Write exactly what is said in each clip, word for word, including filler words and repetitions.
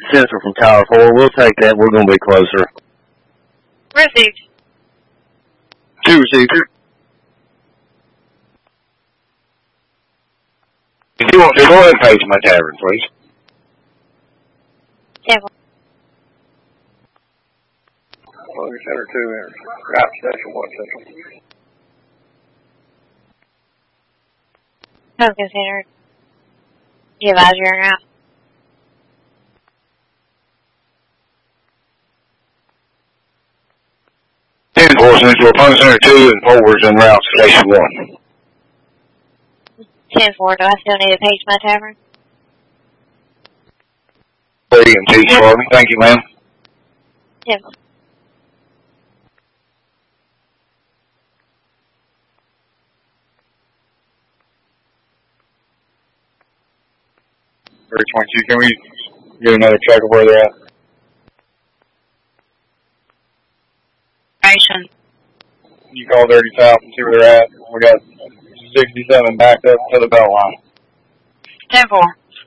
Central from Tower four. We'll take that. We're going to be closer. Received. Two received. If you want to go ahead and page my tavern, please. ten four. Logan Center two enters. Route Station one Central. Pumpkin Center. You advise you're en route. ten four Central, Pumpkin Center two and forwards en route to Station one. ten four, do I still need to page my tavern? thirty and teach for me. Thank you, ma'am. ten four. three twenty-two, can we get another check of where they're at? Station. You call Dirty South and see where they're at. We got sixty-seven backed up to the belt line. ten four.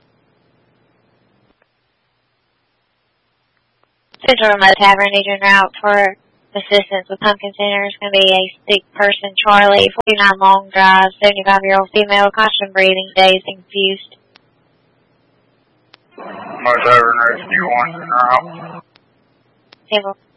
Central Remote Tavern, need you en route for assistance with Pumpkin Center. It's going to be a sick-person Charlie, forty-nine long drive, seventy-five-year-old female, constant breathing, dazed and confused. My tavern rescue one en route. ten four.